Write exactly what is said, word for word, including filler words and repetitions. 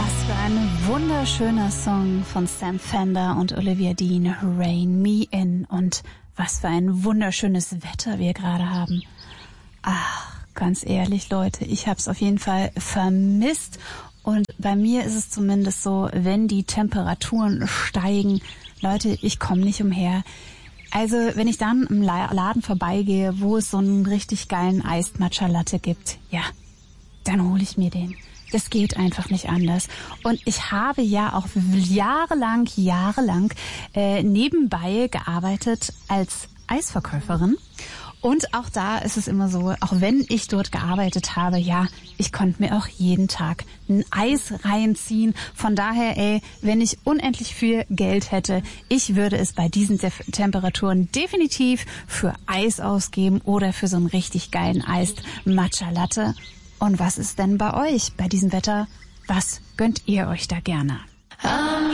Was für ein wunderschöner Song von Sam Fender und Olivia Dean, Rain Me In. Und was für ein wunderschönes Wetter wir gerade haben. Ach, ganz ehrlich, Leute, ich habe es auf jeden Fall vermisst. Und bei mir ist es zumindest so, wenn die Temperaturen steigen, Leute, ich komme nicht umher. Also wenn ich dann im Laden vorbeigehe, wo es so einen richtig geilen Iced Matcha Latte gibt, ja, dann hole ich mir den. Das geht einfach nicht anders. Und ich habe ja auch jahrelang, jahrelang äh, nebenbei gearbeitet als Eisverkäuferin. Und auch da ist es immer so, auch wenn ich dort gearbeitet habe, ja, ich konnte mir auch jeden Tag ein Eis reinziehen. Von daher, ey, wenn ich unendlich viel Geld hätte, ich würde es bei diesen Te- Temperaturen definitiv für Eis ausgeben oder für so einen richtig geilen Iced Matcha Latte. Und was ist denn bei euch bei diesem Wetter? Was gönnt ihr euch da gerne? Ah.